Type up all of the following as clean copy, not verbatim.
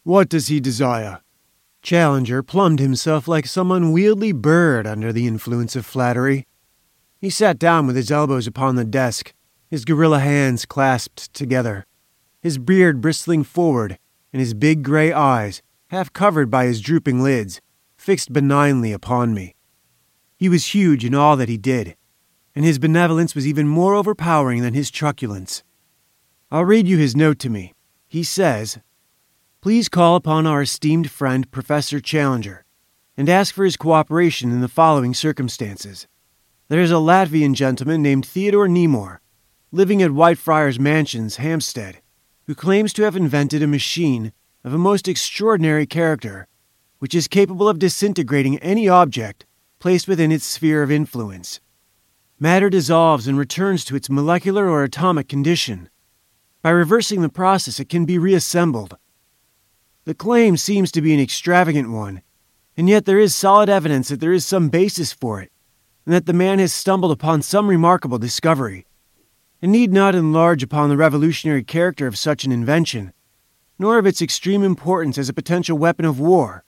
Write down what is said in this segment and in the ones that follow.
What does he desire?" Challenger plumbed himself like some unwieldy bird under the influence of flattery. He sat down with his elbows upon the desk, his gorilla hands clasped together, his beard bristling forward, and his big gray eyes, half covered by his drooping lids, fixed benignly upon me. He was huge in all that he did, and his benevolence was even more overpowering than his truculence. I'll read you his note to me. He says, "Please call upon our esteemed friend Professor Challenger and ask for his cooperation in the following circumstances. There is a Latvian gentleman named Theodore Nemor, living at Whitefriars Mansions, Hampstead, who claims to have invented a machine of a most extraordinary character, which is capable of disintegrating any object placed within its sphere of influence. Matter dissolves and returns to its molecular or atomic condition. By reversing the process, it can be reassembled. The claim seems to be an extravagant one, and yet there is solid evidence that there is some basis for it, and that the man has stumbled upon some remarkable discovery. I need not enlarge upon the revolutionary character of such an invention, nor of its extreme importance as a potential weapon of war.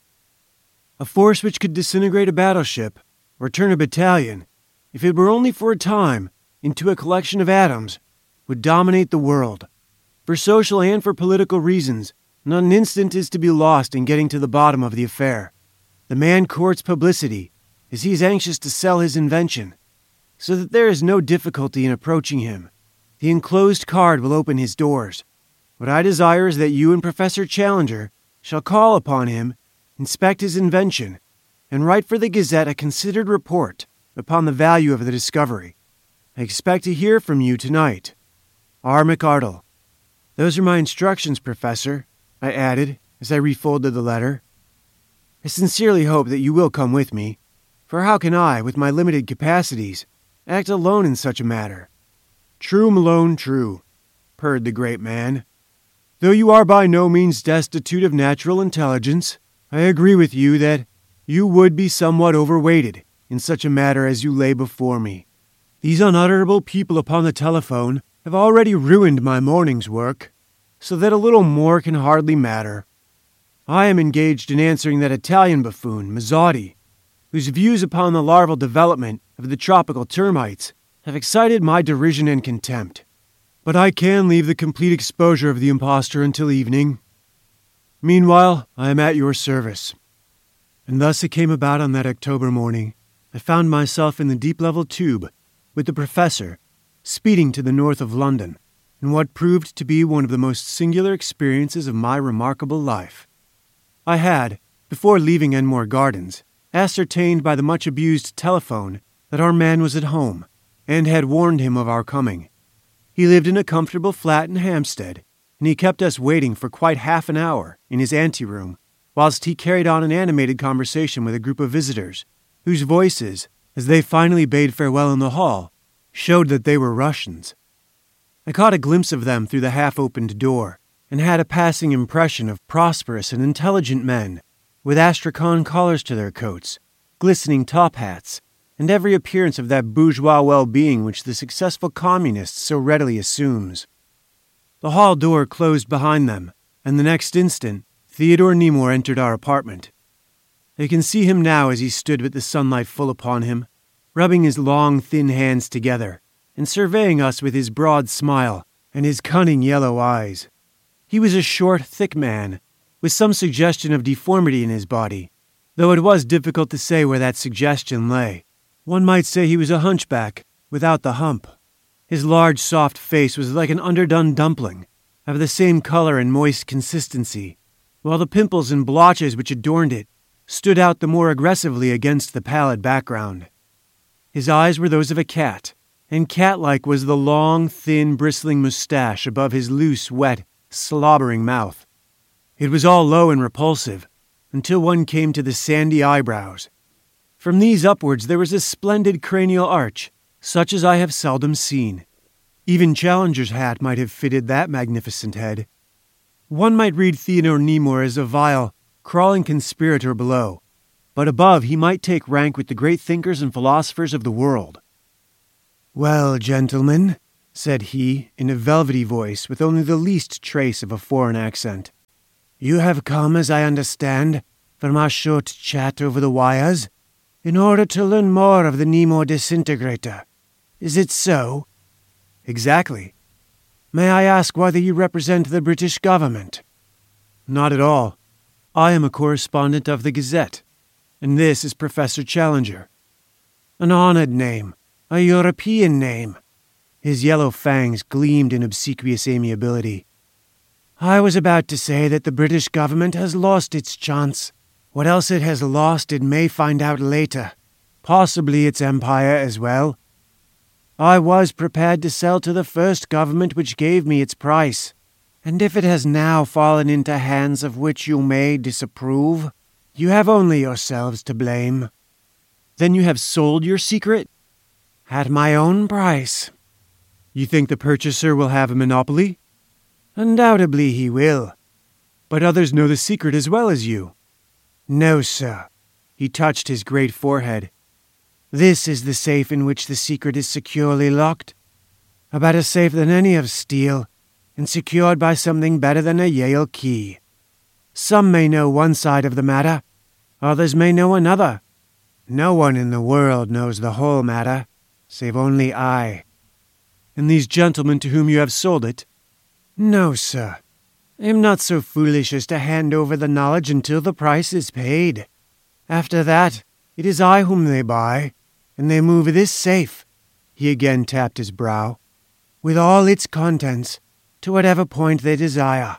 A force which could disintegrate a battleship, or turn a battalion, if it were only for a time, into a collection of atoms, would dominate the world. For social and for political reasons, not an instant is to be lost in getting to the bottom of the affair. The man courts publicity, as he is anxious to sell his invention, so that there is no difficulty in approaching him. The enclosed card will open his doors. What I desire is that you and Professor Challenger shall call upon him, inspect his invention, and write for the Gazette a considered report upon the value of the discovery. I expect to hear from you tonight. R. McArdle." "Those are my instructions, Professor," I added as I refolded the letter. "I sincerely hope that you will come with me, for how can I, with my limited capacities, act alone in such a matter?" "True, Malone, true," purred the great man. "Though you are by no means destitute of natural intelligence, I agree with you that you would be somewhat overweighted in such a matter as you lay before me. These unutterable people upon the telephone have already ruined my morning's work, so that a little more can hardly matter. I am engaged in answering that Italian buffoon, Mazzotti, whose views upon the larval development of the tropical termites have excited my derision and contempt. But I can leave the complete exposure of the impostor until evening. Meanwhile, I am at your service." And thus it came about on that October morning. I found myself in the deep-level tube, with the professor, speeding to the north of London, in what proved to be one of the most singular experiences of my remarkable life. I had, before leaving Enmore Gardens, ascertained by the much-abused telephone that our man was at home, and had warned him of our coming. He lived in a comfortable flat in Hampstead, and he kept us waiting for quite half an hour in his anteroom, whilst he carried on an animated conversation with a group of visitors, whose voices, as they finally bade farewell in the hall, showed that they were Russians. I caught a glimpse of them through the half-opened door, and had a passing impression of prosperous and intelligent men, with astrakhan collars to their coats, glistening top hats, and every appearance of that bourgeois well-being which the successful communist so readily assumes. The hall door closed behind them, and the next instant Theodore Nemor entered our apartment. I can see him now as he stood with the sunlight full upon him, rubbing his long, thin hands together, and surveying us with his broad smile and his cunning yellow eyes. He was a short, thick man, with some suggestion of deformity in his body, though it was difficult to say where that suggestion lay. One might say he was a hunchback, without the hump. His large, soft face was like an underdone dumpling, of the same color and moist consistency, while the pimples and blotches which adorned it stood out the more aggressively against the pallid background. His eyes were those of a cat, and cat-like was the long, thin, bristling moustache above his loose, wet, slobbering mouth. It was all low and repulsive, until one came to the sandy eyebrows. From these upwards there was a splendid cranial arch, such as I have seldom seen. Even Challenger's hat might have fitted that magnificent head. One might read Theodore Nemor as a vile, crawling conspirator below, but above he might take rank with the great thinkers and philosophers of the world. "Well, gentlemen," said he, in a velvety voice with only the least trace of a foreign accent, You have come, as I understand, from our short chat over the wires, in order to learn more of the Nemor disintegrator. Is it so? Exactly. May I ask whether you represent the British government? Not at all. I am a correspondent of the Gazette, and this is Professor Challenger. An honored name, a European name. His yellow fangs gleamed in obsequious amiability. I was about to say that the British government has lost its chance. What else it has lost it may find out later. Possibly its empire as well. I was prepared to sell to the first government which gave me its price, and if it has now fallen into hands of which you may disapprove, you have only yourselves to blame. Then you have sold your secret? At my own price. You think the purchaser will have a monopoly? Undoubtedly he will. But others know the secret as well as you. No, sir. He touched his great forehead. This is the safe in which the secret is securely locked. A better safe than any of steel, and secured by something better than a Yale key. Some may know one side of the matter, others may know another. No one in the world knows the whole matter, save only I. And these gentlemen to whom you have sold it? No, sir. I am not so foolish as to hand over the knowledge until the price is paid. After that, it is I whom they buy, and they move this safe, he again tapped his brow, with all its contents, to whatever point they desire.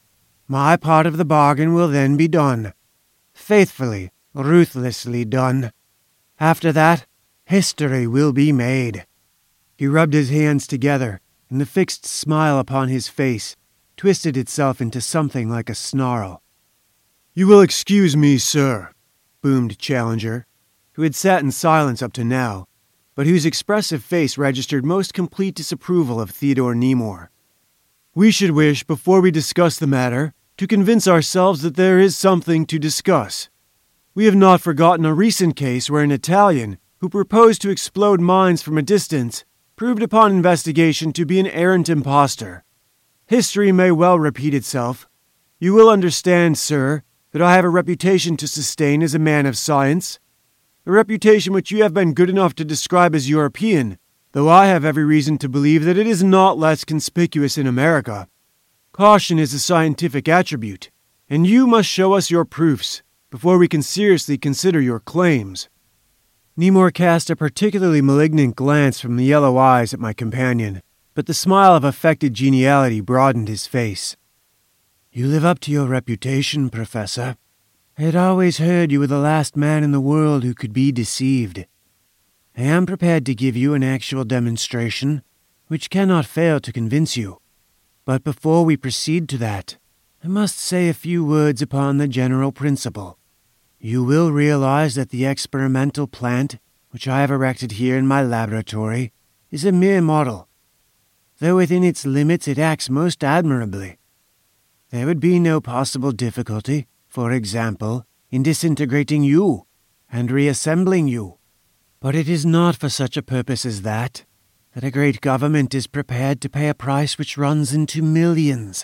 My part of the bargain will then be done. Faithfully, ruthlessly done. After that, history will be made. He rubbed his hands together, and the fixed smile upon his face twisted itself into something like a snarl. You will excuse me, sir, boomed Challenger, who had sat in silence up to now, but whose expressive face registered most complete disapproval of Theodore Nemor. We should wish, before we discuss the matter, to convince ourselves that there is something to discuss. We have not forgotten a recent case where an Italian, who proposed to explode mines from a distance, proved upon investigation to be an errant impostor. History may well repeat itself. You will understand, sir, that I have a reputation to sustain as a man of science, a reputation which you have been good enough to describe as European, though I have every reason to believe that it is not less conspicuous in America. Caution is a scientific attribute, and you must show us your proofs before we can seriously consider your claims. Nemor cast a particularly malignant glance from the yellow eyes at my companion, but the smile of affected geniality broadened his face. You live up to your reputation, Professor. I had always heard you were the last man in the world who could be deceived. I am prepared to give you an actual demonstration, which cannot fail to convince you. But before we proceed to that, I must say a few words upon the general principle. You will realize that the experimental plant, which I have erected here in my laboratory, is a mere model. Though within its limits it acts most admirably. There would be no possible difficulty, for example, in disintegrating you and reassembling you. But it is not for such a purpose as that a great government is prepared to pay a price which runs into millions.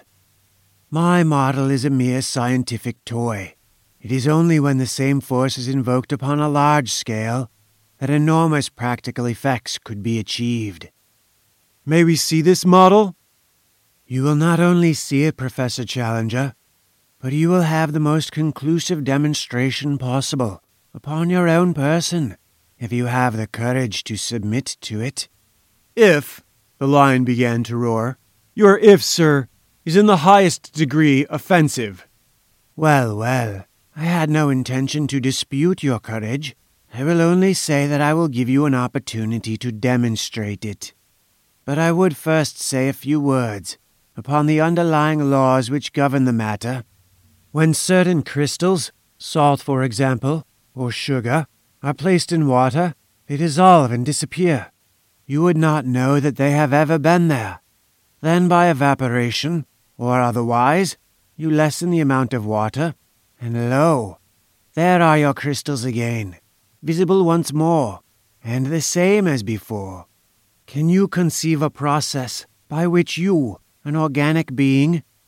My model is a mere scientific toy. It is only when the same force is invoked upon a large scale that enormous practical effects could be achieved. May we see this model? You will not only see it, Professor Challenger, but you will have the most conclusive demonstration possible upon your own person, if you have the courage to submit to it. If, the lion began to roar, your if, sir, is in the highest degree offensive. Well, I had no intention to dispute your courage. I will only say that I will give you an opportunity to demonstrate it. But I would first say a few words upon the underlying laws which govern the matter. When certain crystals, salt for example, or sugar, are placed in water, they dissolve and disappear. You would not know that they have ever been there. Then by evaporation, or otherwise, you lessen the amount of water, and lo, there are your crystals again, visible once more, and the same as before. Can you conceive a process by which you, an organic being,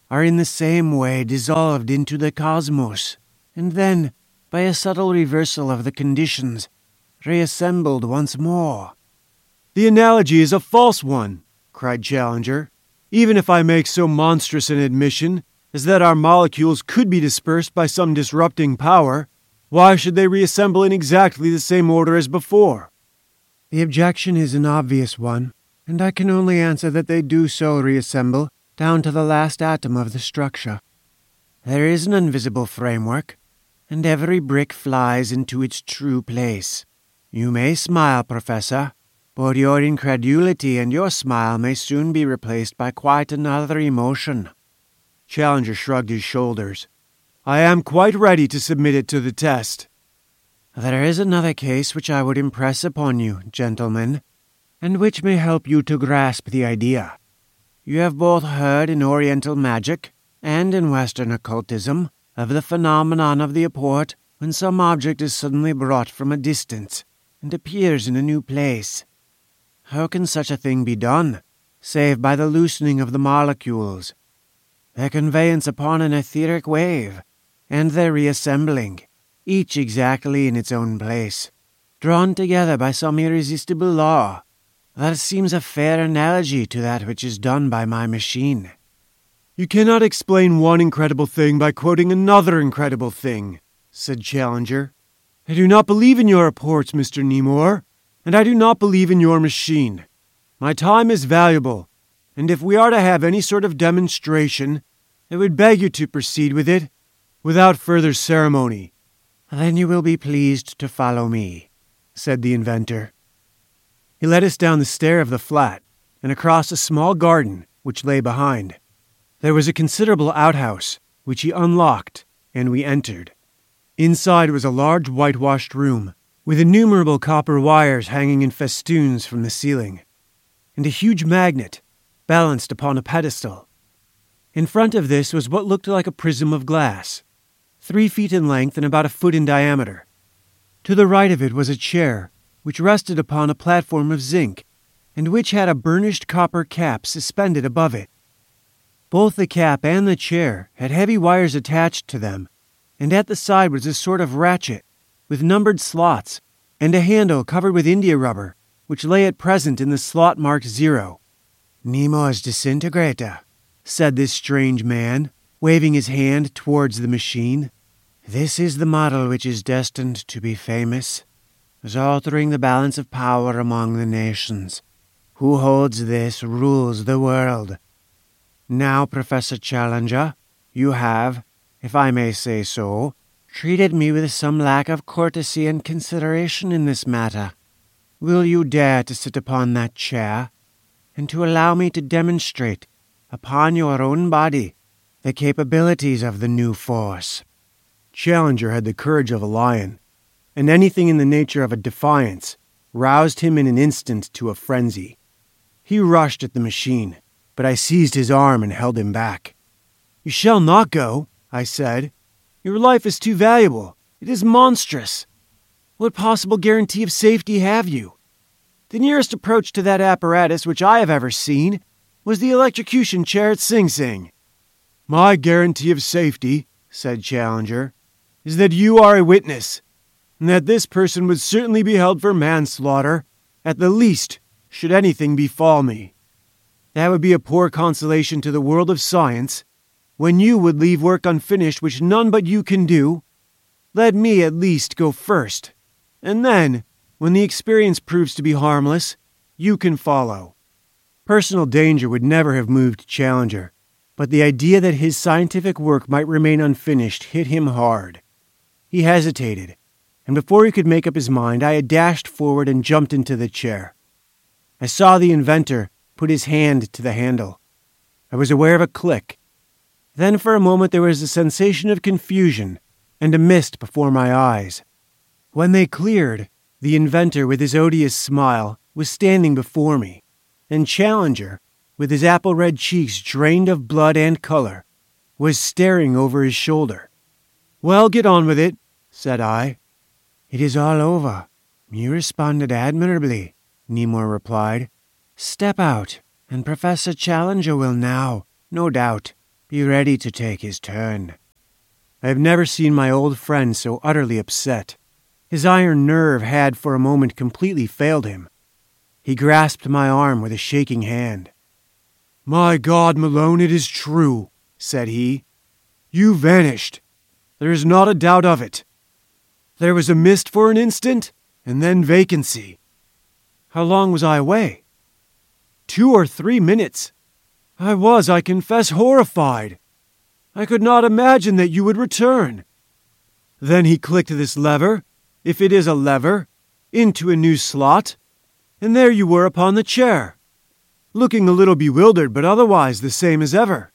are in the same way dissolved into the cosmos, and then, by a subtle reversal of the conditions, reassembled once more." "The analogy is a false one," cried Challenger. "Even if I make so monstrous an admission as that our molecules could be dispersed by some disrupting power, why should they reassemble in exactly the same order as before?" "The objection is an obvious one, and I can only answer that they do so reassemble down to the last atom of the structure. There is an invisible framework, and every brick flies into its true place. You may smile, Professor, but your incredulity and your smile may soon be replaced by quite another emotion." Challenger shrugged his shoulders. "I am quite ready to submit it to the test." "There is another case which I would impress upon you, gentlemen, and which may help you to grasp the idea. You have both heard in Oriental magic and in Western occultism of the phenomenon of the apport when some object is suddenly brought from a distance and appears in a new place. How can such a thing be done, save by the loosening of the molecules, their conveyance upon an etheric wave, and their reassembling, each exactly in its own place, drawn together by some irresistible law? That seems a fair analogy to that which is done by my machine." "You cannot explain one incredible thing by quoting another incredible thing," said Challenger. "I do not believe in your reports, Mr. Nemore, and I do not believe in your machine. My time is valuable, and if we are to have any sort of demonstration, I would beg you to proceed with it without further ceremony." "Then you will be pleased to follow me," said the inventor. He led us down the stair of the flat and across a small garden which lay behind. There was a considerable outhouse, which he unlocked, and we entered. Inside was a large whitewashed room, with innumerable copper wires hanging in festoons from the ceiling, and a huge magnet balanced upon a pedestal. In front of this was what looked like a prism of glass, 3 feet in length and about a foot in diameter. To the right of it was a chair, which rested upon a platform of zinc, and which had a burnished copper cap suspended above it. Both the cap and the chair had heavy wires attached to them, and at the side was a sort of ratchet, with numbered slots, and a handle covered with India rubber, which lay at present in the slot marked 0. "Nemo's disintegrator," said this strange man, waving his hand towards the machine. "This is the model which is destined to be famous, as altering the balance of power among the nations. Who holds this rules the world. Now, Professor Challenger, you have, if I may say so, treated me with some lack of courtesy and consideration in this matter. Will you dare to sit upon that chair, and to allow me to demonstrate, upon your own body, the capabilities of the new force?" Challenger had the courage of a lion, and anything in the nature of a defiance roused him in an instant to a frenzy. He rushed at the machine, but I seized his arm and held him back. "You shall not go," I said. "Your life is too valuable. It is monstrous. What possible guarantee of safety have you? The nearest approach to that apparatus which I have ever seen was the electrocution chair at Sing Sing." "My guarantee of safety," said Challenger, "is that you are a witness, and that this person would certainly be held for manslaughter, at the least, should anything befall me. That would be a poor consolation to the world of science, when you would leave work unfinished which none but you can do. Let me at least go first, and then, when the experience proves to be harmless, you can follow." Personal danger would never have moved Challenger, but the idea that his scientific work might remain unfinished hit him hard. He hesitated, and before he could make up his mind, I had dashed forward and jumped into the chair. I saw the inventor put his hand to the handle. I was aware of a click. Then for a moment there was a sensation of confusion and a mist before my eyes. When they cleared, the inventor, with his odious smile, was standing before me, and Challenger, with his apple-red cheeks drained of blood and color, was staring over his shoulder. "Well, get on with it," said I. "It is all over. You responded admirably," Nemore replied. "Step out, and Professor Challenger will now, no doubt, Be ready to take his turn." I have never seen my old friend so utterly upset. His iron nerve had for a moment completely failed him. He grasped my arm with a shaking hand. "My God, Malone, it is true," said he. "You vanished. There is not a doubt of it. There was a mist for an instant, and then vacancy." "How long was I away?" 2 or 3 minutes. I was, I confess, horrified. I could not imagine that you would return." Then he clicked this lever, if it is a lever, into a new slot, and there you were upon the chair, looking a little bewildered, but otherwise the same as ever.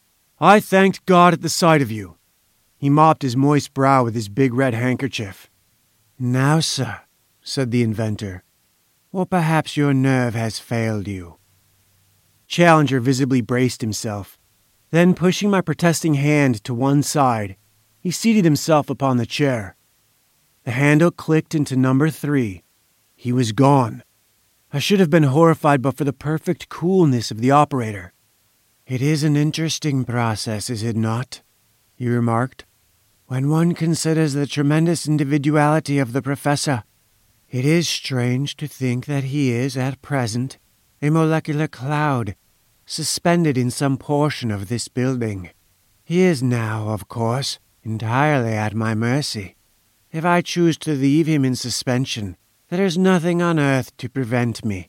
I thanked God at the sight of you. He mopped his moist brow with his big red handkerchief. "Now, sir," said the inventor, "or perhaps your nerve has failed you." Challenger visibly braced himself. Then, pushing my protesting hand to one side, he seated himself upon the chair. The handle clicked into number 3. He was gone. I should have been horrified but for the perfect coolness of the operator. "It is an interesting process, is it not?" he remarked. "When one considers the tremendous individuality of the professor, it is strange to think that he is, at present, a molecular cloud, suspended in some portion of this building. He is now, of course, entirely at my mercy. If I choose to leave him in suspension, there is nothing on earth to prevent me."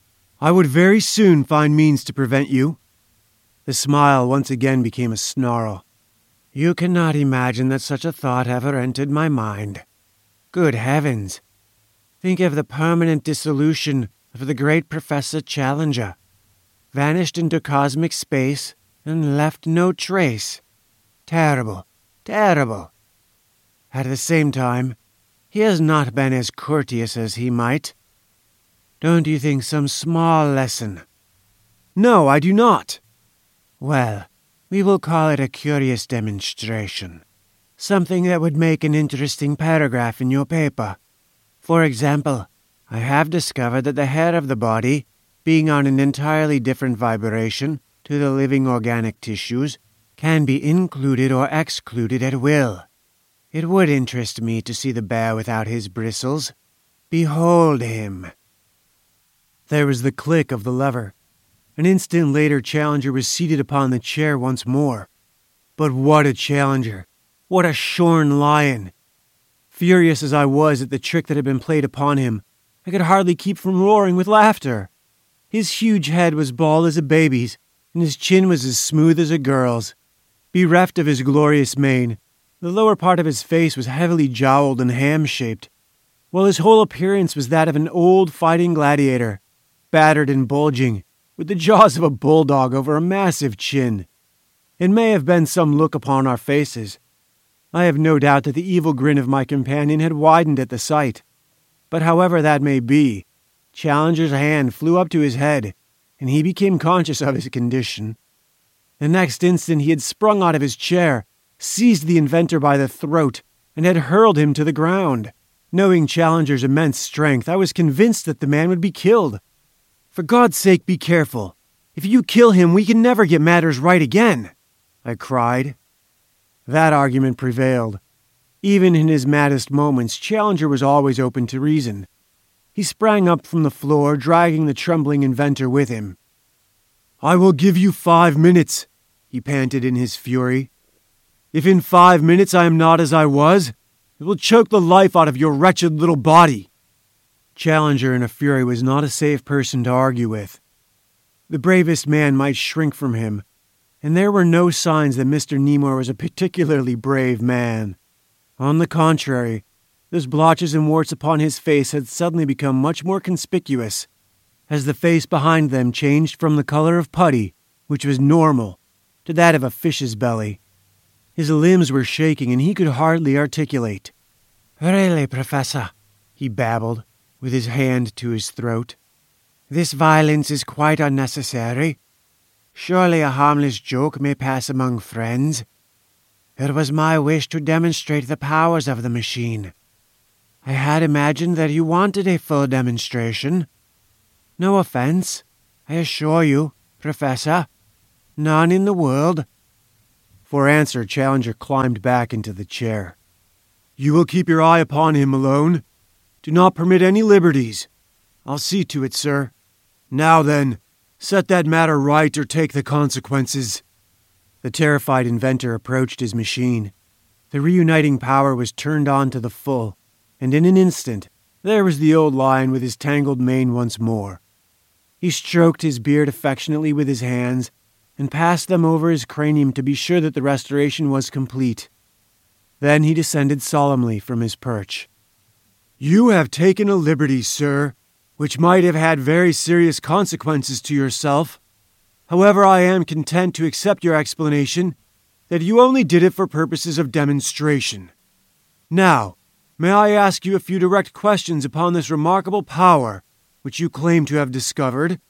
"I would very soon find means to prevent you." The smile once again became a snarl. "You cannot imagine that such a thought ever entered my mind. Good heavens! Think of the permanent dissolution of the great Professor Challenger. Vanished into cosmic space and left no trace. Terrible, terrible. At the same time, he has not been as courteous as he might. Don't you think some small lesson?" "No, I do not." "Well, we will call it a curious demonstration. Something that would make an interesting paragraph in your paper. For example, I have discovered that the hair of the body, being on an entirely different vibration to the living organic tissues, can be included or excluded at will. It would interest me to see the bear without his bristles. Behold him." There was the click of the lever. An instant later, Challenger was seated upon the chair once more. But what a Challenger! What a shorn lion! Furious as I was at the trick that had been played upon him, I could hardly keep from roaring with laughter. His huge head was bald as a baby's, and his chin was as smooth as a girl's. Bereft of his glorious mane, the lower part of his face was heavily jowled and ham-shaped, while his whole appearance was that of an old fighting gladiator, battered and bulging, with the jaws of a bulldog over a massive chin. It may have been some look upon our faces. I have no doubt that the evil grin of my companion had widened at the sight. But however that may be, Challenger's hand flew up to his head, and he became conscious of his condition. The next instant he had sprung out of his chair, seized the inventor by the throat, and had hurled him to the ground. Knowing Challenger's immense strength, I was convinced that the man would be killed. "For God's sake, be careful. If you kill him, we can never get matters right again," I cried. That argument prevailed. Even in his maddest moments, Challenger was always open to reason. He sprang up from the floor, dragging the trembling inventor with him. "I will give you 5 minutes," he panted in his fury. "If in 5 minutes I am not as I was, it will choke the life out of your wretched little body." Challenger in a fury was not a safe person to argue with. The bravest man might shrink from him, and there were no signs that Mr. Nemore was a particularly brave man. On the contrary, those blotches and warts upon his face had suddenly become much more conspicuous, as the face behind them changed from the color of putty, which was normal, to that of a fish's belly. His limbs were shaking, and he could hardly articulate. "Really, Professor," he babbled, with his hand to his throat, "this violence is quite unnecessary. Surely a harmless joke may pass among friends. It was my wish to demonstrate the powers of the machine. I had imagined that you wanted a full demonstration. No offense, I assure you, Professor. None in the world. For answer, Challenger climbed back into the chair. You will keep your eye upon him, Malone. Do not permit any liberties. I'll see to it, sir. Now then, set that matter right or take the consequences. The terrified inventor approached his machine. The reuniting power was turned on to the full, and in an instant, there was the old lion with his tangled mane once more. He stroked his beard affectionately with his hands and passed them over his cranium to be sure that the restoration was complete. Then he descended solemnly from his perch. You have taken a liberty, sir, which might have had very serious consequences to yourself. However, I am content to accept your explanation that you only did it for purposes of demonstration. Now, may I ask you a few direct questions upon this remarkable power which you claim to have discovered?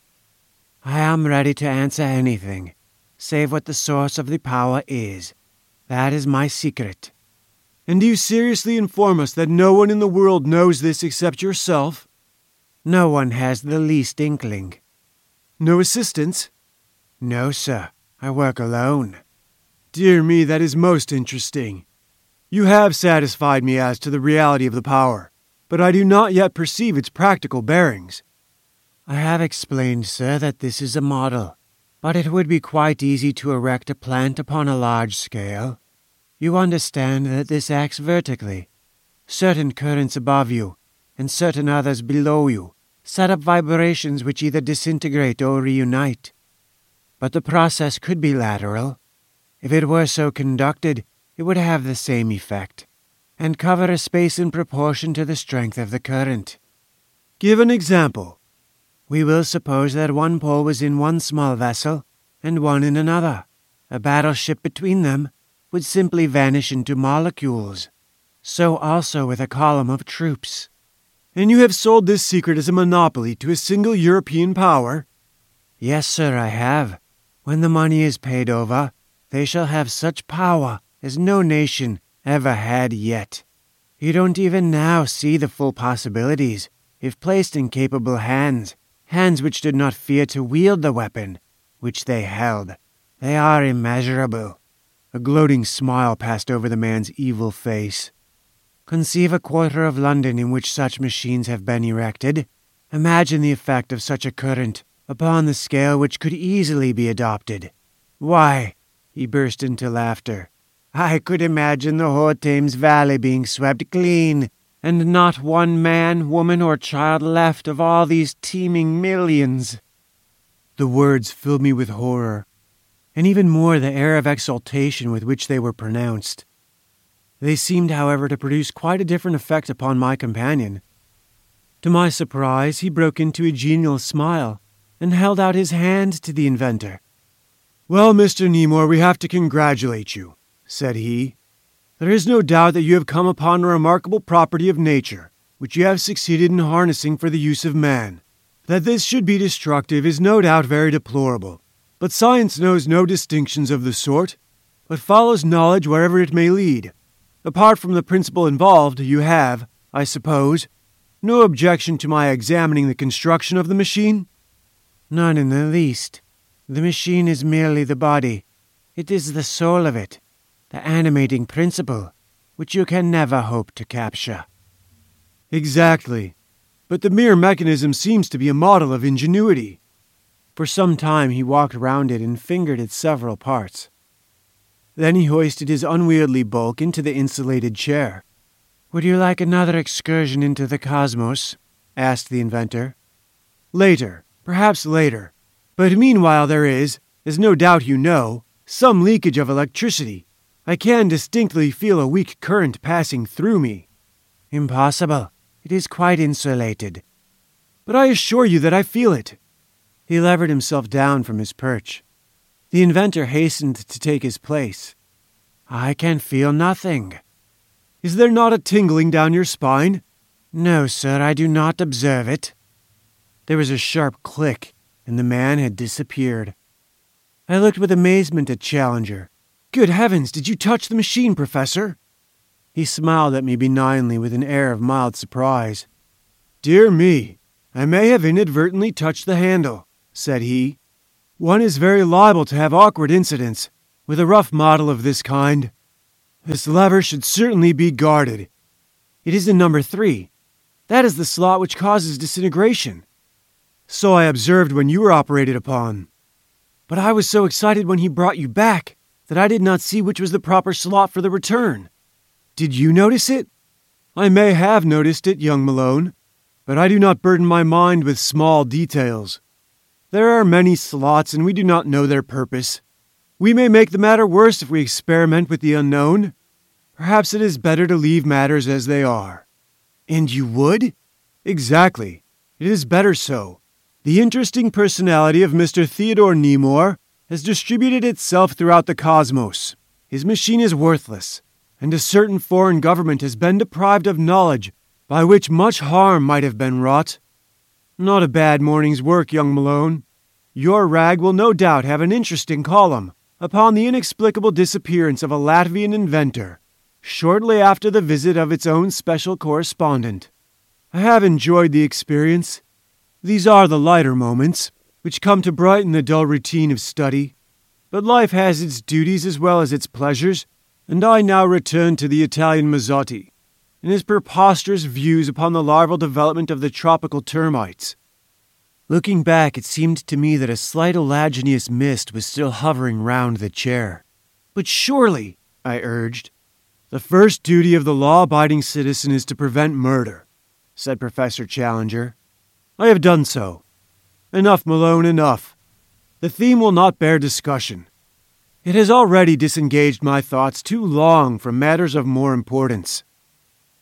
I am ready to answer anything, save what the source of the power is. That is my secret. And do you seriously inform us that no one in the world knows this except yourself? No one has the least inkling. No assistants? No, sir. I work alone. Dear me, that is most interesting. You have satisfied me as to the reality of the power, but I do not yet perceive its practical bearings. I have explained, sir, that this is a model, but it would be quite easy to erect a plant upon a large scale. You understand that this acts vertically. Certain currents above you, and certain others below you, set up vibrations which either disintegrate or reunite. But the process could be lateral. If it were so conducted, it would have the same effect, and cover a space in proportion to the strength of the current. Give an example. We will suppose that one pole was in one small vessel, and one in another. A battleship between them would simply vanish into molecules. So also with a column of troops. And you have sold this secret as a monopoly to a single European power? Yes, sir, I have. When the money is paid over, they shall have such power as no nation ever had yet. You don't even now see the full possibilities, if placed in capable hands, hands which did not fear to wield the weapon which they held. They are immeasurable. A gloating smile passed over the man's evil face. Conceive a quarter of London in which such machines have been erected. Imagine the effect of such a current upon the scale which could easily be adopted. Why, he burst into laughter, I could imagine the whole Thames Valley being swept clean, and not one man, woman, or child left of all these teeming millions. The words filled me with horror, and even more the air of exultation with which they were pronounced. They seemed, however, to produce quite a different effect upon my companion. To my surprise, he broke into a genial smile, and held out his hand to the inventor. Well, Mr. Nemore, we have to congratulate you, said he. There is no doubt that you have come upon a remarkable property of nature, which you have succeeded in harnessing for the use of man. That this should be destructive is no doubt very deplorable. But science knows no distinctions of the sort, but follows knowledge wherever it may lead. Apart from the principle involved, you have, I suppose, no objection to my examining the construction of the machine? None in the least. The machine is merely the body. It is the soul of it, the animating principle, which you can never hope to capture. Exactly. But the mere mechanism seems to be a model of ingenuity. For some time he walked round it and fingered its several parts. Then he hoisted his unwieldy bulk into the insulated chair. Would you like another excursion into the cosmos? Asked the inventor. Later, perhaps later. But meanwhile there is, as no doubt you know, some leakage of electricity. I can distinctly feel a weak current passing through me. Impossible. It is quite insulated. But I assure you that I feel it. He levered himself down from his perch. The inventor hastened to take his place. I can feel nothing. Is there not a tingling down your spine? No, sir, I do not observe it. There was a sharp click, and the man had disappeared. I looked with amazement at Challenger. Good heavens, did you touch the machine, Professor? He smiled at me benignly with an air of mild surprise. Dear me, I may have inadvertently touched the handle, said he. One is very liable to have awkward incidents, With a rough model of this kind, this lever should certainly be guarded. It is in number 3. That is the slot which causes disintegration. So I observed when you were operated upon. But I was so excited when he brought you back that I did not see which was the proper slot for the return. Did you notice it? I may have noticed it, young Malone, but I do not burden my mind with small details. There are many slots and we do not know their purpose. We may make the matter worse if we experiment with the unknown. Perhaps it is better to leave matters as they are. And you would? Exactly. It is better so. The interesting personality of Mr. Theodore Nemore has distributed itself throughout the cosmos. His machine is worthless, and a certain foreign government has been deprived of knowledge by which much harm might have been wrought. Not a bad morning's work, young Malone. Your rag will no doubt have an interesting column upon the inexplicable disappearance of a Latvian inventor, shortly after the visit of its own special correspondent. I have enjoyed the experience. These are the lighter moments, which come to brighten the dull routine of study. But life has its duties as well as its pleasures, and I now return to the Italian Mazzotti, and his preposterous views upon the larval development of the tropical termites. Looking back, it seemed to me that a slight oleaginous mist was still hovering round the chair. But surely, I urged, the first duty of the law-abiding citizen is to prevent murder, said Professor Challenger. I have done so. Enough, Malone, enough. The theme will not bear discussion. It has already disengaged my thoughts too long from matters of more importance.